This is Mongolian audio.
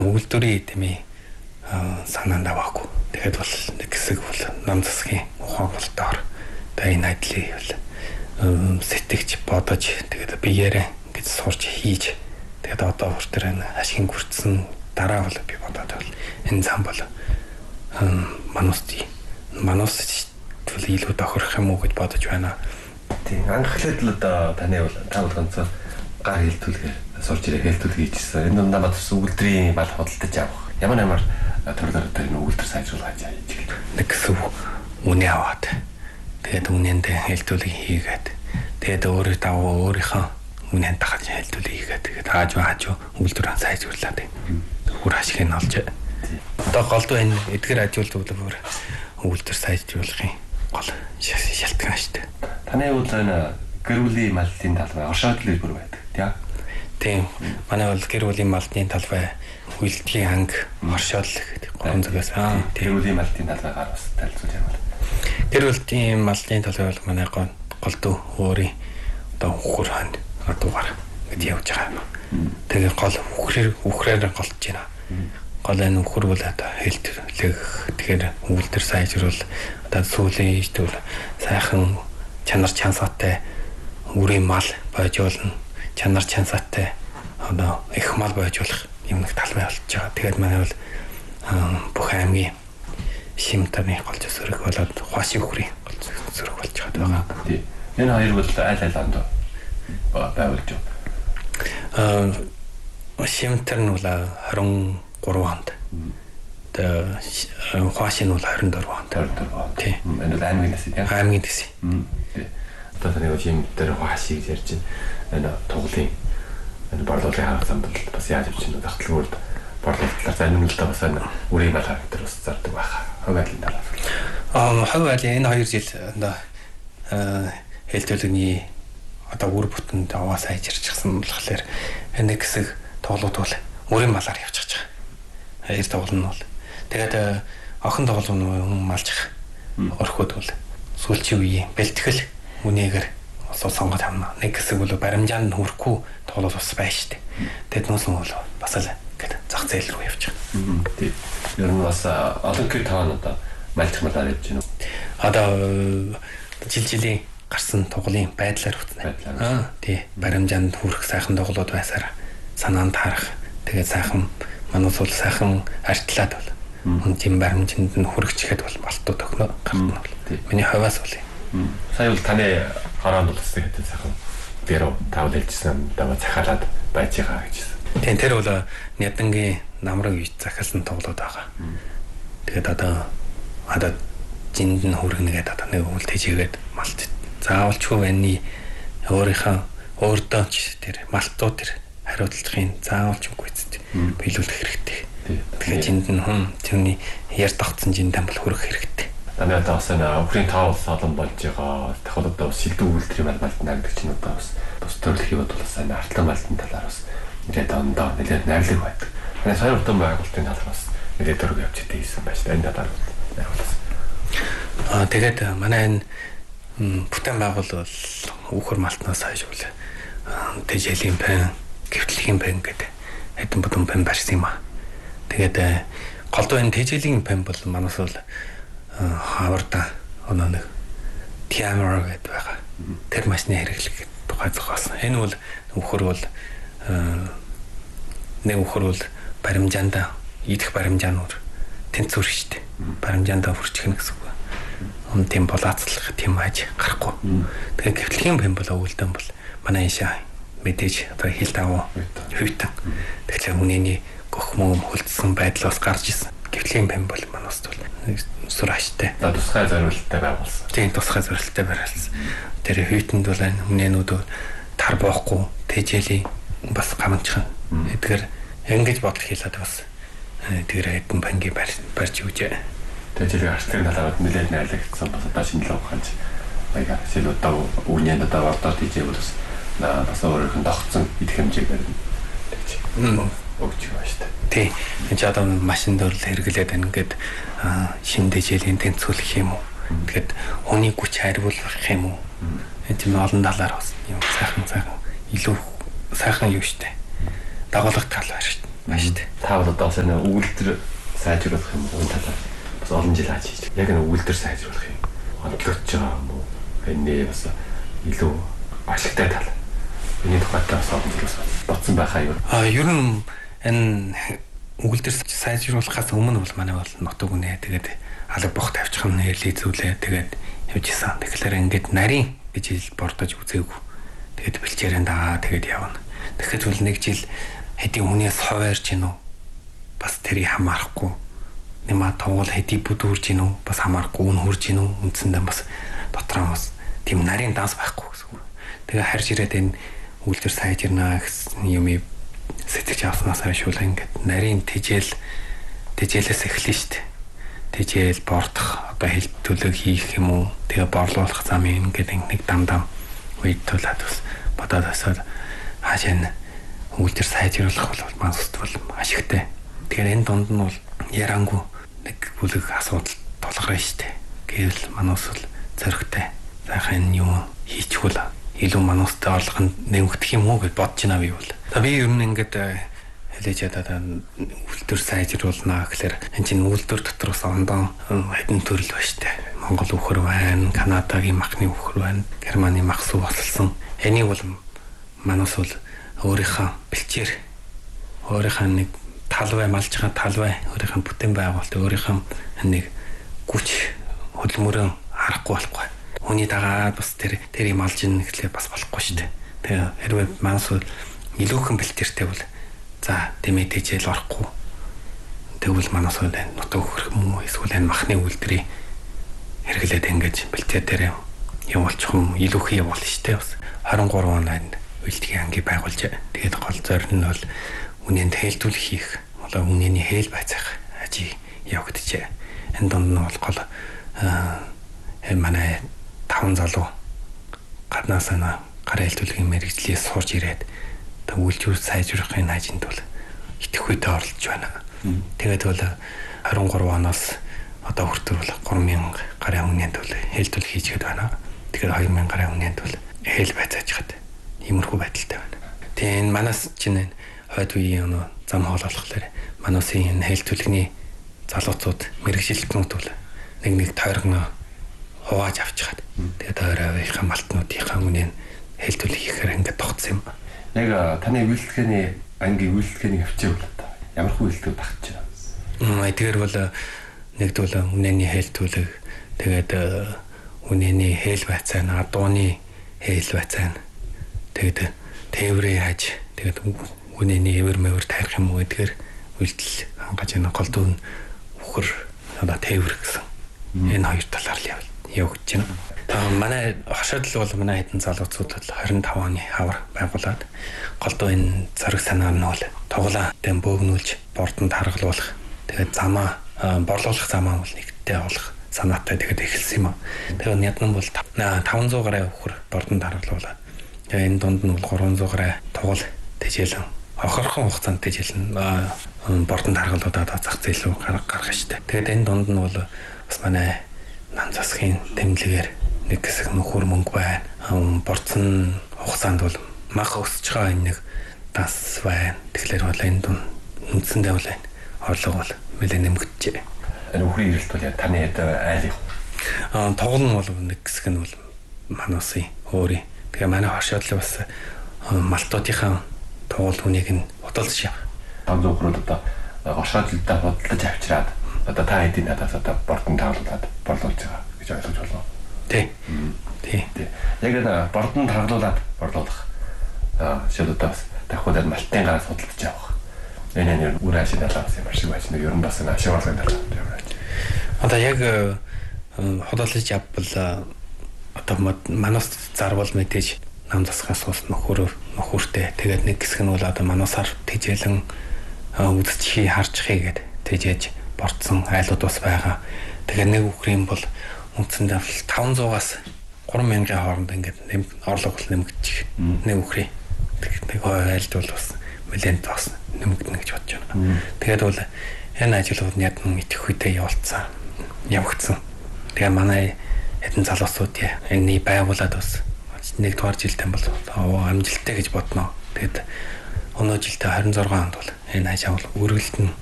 Үйлдвэрийн эдэмий санаанд аваагүй. Тэгээд бол нэг хэсэг бол ном засгийн ухаан болтоор тэгээ энэ айдлыг бол сэтгэж бодож тэгээд биеэрээ ингэж сурч хийж тэгээд одоо хүртэр энэ ашиг хүртсэн дараа бол би бодоод бол энэ зам бол манус бол илүү тохирох юм уу гэж бодож байна. Тийм анхлаад л одоо таны бол та бол ганцхан гар хэлтүүлгээр сурч ирэх хэлтүүлэг хийчихсэн. Энэ дундаа батсан үйлдвэрийн мал худалдаж авах. Ямар төрлөөр тэр үйлдвэр сайжруулах гэж хийж байна. Нэг хэсэг үнэ аваад тэгээд үнэндээ хэлтүүлэг хийгээд тэгээд өөрийнхөө үнэнд дахиж хэлтүүлэг хийгээд тэгээд хааж үйлдвэрээ сайжруулаад бүр ашиг нь олж. Одоо голдуу энэ эдгээр ажилтнууд үйлдвэр сайжруулахын гол шалтгаан шүү дээ. Таны бол энэ гэр бүлийн малын талбай оршоодлын бүр байдаг тийм. Манай бол гэр бүлийн малын талбай үйлдлийн анги оршоодлол гэдэг гурван зүгээс гэр бүлийн малын талбайгаар бас танилцуулж байна. Гэр бүлийн малын талбай бол манай голдуу өөрийн одоо үхэр ханд дуугаар гэж явж байгаа. Тэгээ гол үхрээр голж байна. Гол энэ үхэр бол одоо хэлтүүлэг тэгэхээр үйлдвэр сайжруул одоо сүүлийн зүйл сайхан чанар чансаатай үрийн мал байж болно. Чанар чансаатай одоо их мал байж болох юм нэг талбай болж байгаа. Тэгээд манай бол бүх аймгийн шимтаны голж зүрэг болоод хуашийн үхрийн голж зүрэг болж байгаа. Тийм. Энэ хоёр бол аль онд байгуулж байна. Шимтэр нь бол 23 онд. Тэгээд хуашийн бол 24 онд. Тийм. Энэ бол аймгийн дэс тийм. Аймгийн дэс. Одоо таны шимтэр хуашиг ярьж байна. Энэ туглын энэ борлуулалтын харах замд бас яаж явж байна тогтолгоорд борлуулалт занимлалтаа бас энэ үрийн мал характер бас зардаг байхаа. Хаваалын талаар. Хаваалын энэ 2 жил одоо хэлтүүлэгний одоо үр бүтэнд аваа сайжирчихсан болохоор энэ хэсэг тоглоод бол үрийн малаар явчихж байгаа. Хоёр тоглол нь бол тэгээд охин тоглол нь малжих орхиод бол сүүлчийн үеийн бэлтгэл үнэгээр сонгоод авна. Нэг хэсэг бол баримжаанд хүрэхгүй тоглол бас байна шүү дээ. Тэгээд нүүс нь бол бас л гэдэг зах зээл рүү явж байгаа. Тийм. Ер нь бас олон кит таан одоо малжих малаар явж байна уу? Одоо жилийн гарсан тоглолын байдлаар үзнэ. Тий. Баримжаанд хүрэх сайхан тоглолууд байсаар санаанд харах. Тэгээд сайхан манус бол сайхан артлаад бол тийм баримжинд нь хүрэгчихэд бол малтууд өгнө гартна бол. Миний хаваас бол. Сая бол таны хараад бол хэвээр хэвээр сайхан бэрөө тавд хэлжсэн даваа захиалаад байж байгаа гэжсэн. Тийм тэр бол нядангийн намраг үйд захиалсан тоглоод байгаа. Тэгээд одоо жинд нь хүргэнэгээд одоо нэг үйл тэжээгээд малт заавалчгүй байна. Өөртөө ч тэр малтууд тэр хариуцлагын заавалчгүй эцэд биелүүлэх хэрэгтэй. Тэгэхээр жинд нь түүний яар тогтсон жиндэн бол хүрэх хэрэгтэй. Таны одоо бас өхрийн тав олон болж байгаа. Дахиад одоо шилдэг үйлдвэрийн мал нагддаг чинь одоо бас төрөлхий бод бол сайн артлан малтын талаар бас нэлээд ондоо нэлээд найрлаг байдаг. Манай сая уртан байгуулалтын талаар бас нэлээд дөрөв явж идсэн байж та энэ талаар найруулсан. Тэгээд манай энэ бүтээн байгуул бол үхэр малтнаас хойш тэжээлийн пен, гэвтлэгийн пен гэдэг хэдэн бүдүүн пен барьсан юм аа. Тэгээд голдуу энэ тэжээлийн пен бол манаас бол хаварда нэг тиамер гэдэг байгаа. Тэр машины хэрэглэх тухай зохиосон. Энэ бол үхэр бол нэг үхэр бол баримжаанда идэх баримжаанууд тэнцвэр штэ. Баримжаанда хүрчихнэ гэсэн үг. Тийм болооцлох тийм аж гарахгүй. Тэгээ гэвтлэгийн пен бол өвөлдөн бол манай иншаа мэдээж одоо хил давуу хөвтөн. Тэгэхээр үнэний гөх мөм хөлдсөн байдлаас гарч исэн. Гэвтлэгийн пен бол манаас бол сүр аштай. Тусгай зориулалттай байгуулсан. Тийм тусгай зориулалттай байгуулсан. Тэр хүйтэнд бол үнэнүүд тар боохгүй тэжээлийн бас гамчхан. Тэгэхээр ингэж бодол хийлээд бас тэр хэдэн банги барьж үжээ. Тэжээлийн арчлын талаар нэлээд найрлагцсан бас одоо шинжилгээ ухаанч баяр сэл одоо үнэнд одоо ордоор тийжээ бас өөрөөр тогтсон идэх хэмжээгээр өгч байгаа шүү дээ. Тий. Энд одоо машин дөөрл хэрэглээд ингээд шиндэжэлийн тэнцвүүлэх юм уу? Тэгэхэд хүний хүч хариулах юм уу? Тийм олон талаар бас юм сайхан илүү сайхан юу штэ. Дагуулгах тал байна штэ. Маш тий. Та бол одоо бас нэг өгүүлбэр сайжруулах юм уу талаар бас олон жил хийж. Яг нэг өгүүлбэр сайжруулах юм. Онцлогдож байгаа юм уу? Энэ бас илүү ашигтай тал. Миний тухайд бас олон жил бодсон байхаа юу? Ер нь энэ өгүүлбэр сайжруулахаас өмнө бол манай бол нутаг үнэ тэгээд алга бох тавьчих нь хэлийзүүлээ тэгээд явж исэн. Тэгэхээр ингээд нарийн гэж хэл бордож үзээгүй. Тэгээд бэлчээрэн дагаа тэгээд явна. Тэгэхэд бол нэг жил хэдийн хүнээс ховоорч гинөө бас тэрийг хамаарахгүй. Нэмаа тоогол хэдий бүдүүрж гинөө бас хамаарахгүй үн хурж гинөө үндсэндээ бас дотроо бас тийм нарийн данс байхгүй гэсэн үг. Тэгээ харж ирээд энэ үйлдвэр сайжирнаа гэсэн юм сэтгэж авснаас хойш ингээд нарийн тэжээлээс эхэлнэ шүү дээ. Тэжээл бордох одоо хил төлөг хийх юм уу тэгээ борлуулах зам юм ингээд нэг дам үед тулаад бас бодоод асаад хаашаа нь үйлдвэр сайжруулах бол мансд бол ашигтай. Тэгэхээр энэ дунд нь бол ярангүй нэг бүлэг асуудал тулгарна шүү дээ. Гэвэл манус бол зоригтой. Сайхан юм хийчихвэл илүү манустай орлого нэмэгдэх юм уу гэж бодож байна би бол. Би ер нь ингээд хэлээж ядаад үйлдвэр сайжруулнаа гэхээр энэ чинь үйлдвэр дотор бас ондоо хэдэн төрөл ба штэ. Монгол үхэр байна, Канадагийн махны үхэр байна, Германы мах суу басалсан. Энийг бол манус бол өөрийнхөө бэлчээр өөрийнхөө нэг талбай малж байгаа талбай өөрийнхөө бүтээн байгуулалт өөрийнхөө нэг хүч хөдөлмөрөө харахгүй болохгүй. Хүний дагаад бас тэр юм алж ийн гэхлээр бас болохгүй шүү дээ. Тэгээ хэрвээ манус илүүхэн бэлтэртэй бол за тэмээ тэжээл орохгүй. Тэгвэл манус нутаг хөрөх юм уу эсвэл энэ махны үйлдвэрийг хэрэглээд ингэж бэлтээ дээр явуулчих юм илүүхэн явуул шүү дээ. Бас 23 онд үйлдвэрийн анги байгуулж тэгээд гол зорилго нь бол үнэнд хэлтүүлэх хийх. Болоо үнэний хээл байцаах ажиг явагдчихэ. Энэ донд нь бол гол манай 5 залуу гаднаас гарын хэлтүүлгийн мэрэгжлээс сурж ирээд үйлдвэр сайжруулахын хажинд бол идэвхүйдээ оролцож байна. Тэгээд бол 23 оноос одоо хүртэл бол 3000 гарын үнэнд бол хэлтүүл хийгээд байна. Тэгэхээр 2000 гарын үнэнд бол хэл байцааж хад иймэрхүү байдалтай байна. Тэгээ энэ манаас чинь хойд үеийн зам хоол болохоор мануусын энэ хэлтүүлгний залууцууд мэрэгжилтнүүд бол нэг тойргон хувааж авчихад тэгээд ойрынхаа малтнуудынхаа үнийн хэлтүүл хийхээр ингээд тогтсон юм. Яг таны үйлчлэгээний ангийн үйлчлэгээний хөвчөө бол та ямар хөө үйлчлэг багч байна? Тэгэхээр бол нэгдвэл үнэний хэлтүүлэг тэгээд үнэний хэл байцаана адууны хэл байцаана тэгээд тээврийн хаж тэгээд үнэний эвэр мэвэр тарих юм уу гэдгээр үйлдэл хангаж яана гол дүн үхэр одоо тээвэр гэсэн энэ хоёр талаар л явагдаж байна. Манай хошоодлол бол манай хэдэн залууцууд бол 25 оны хавар байгуулад голдуу энэ зориг санаа нь бол тоглоом дэм бөөгнүүлж бордонд харгалуулах тэгээд замаа борлуулах замаа бол нэгтээ олох санаатай тэгээд эхэлсэн юм. Тэгээд яднан бол 500 гаруй өхөр бордонд харгалуулаад тэгээд энэ дунд нь бол 300 гаруй тугал тэжээлэн хохорхон хугацаанд тэжээлэн бордонд харгалуулаад зах зээл рүү гаргах штэ. Тэгээд энэ дунд нь бол бас манай нам засгийн тэмдэглэгээр нэг хэсэг нөхөр мөнгө байна. Борцсон хугацаанд бол мах өсөж байгаа энэ нэг дас байна. Тэгэхээр бол энэ дүн үндсэндээ бол орлого бол нэлээд нэмэгдэжээ. Энэ үхрийн ирэлт бол таны айл юу? Тоглол нь бол нэг хэсэг нь бол мануусын өөрийн. Тэгээ манай хошоодлоо бас малтуудынхаа тоглол хүнийг нь бодолж яв. 500 хүрээд одоо хошоодлолтой бодлож авчираад одоо та хэдийн надаас одоо бордон тааруулаад борлуулж байгаа гэж ойлгож байна. Тий. Яг энэ бордонд хаглуулад борлуулах шилдэгс дахиад малтын гараас худалдаж авах. Энэ үр ашиг талаас ямар шиг байж нэг ер нь бас ашиг орлогын талаас ямар байж. Одоо яг худалдаж авбал одоо манаас зарвал мэдээж нам засгаас ус нөхөртэй тэгээд нэг хэсэг нь бол одоо манасаар тэжээлэн үзчихий харчихъя гэд тэжээж борцсон айлууд бас байгаа. Тэгэхээр нэг үхрийн бол үндсэндээ 500-аас 3000-ийн хооронд ингээд орлого бол нэмэгдчих. Нэг үхрийн. Тэгээд айлд бол бас нэлээд бас нэмэгдэнэ гэж бодож байна. Тэгээд бол энэ ажлууд нь ядн идэвхүйдээ явагдсан. Тэгээ манай хэдэн залуусууд энэний байгуулад бас 1-р жилдээ бол амжилттай гэж бодно. Тэгээд өнөө жилдээ 26 онд бол энэ хажаа бол үргэлт нь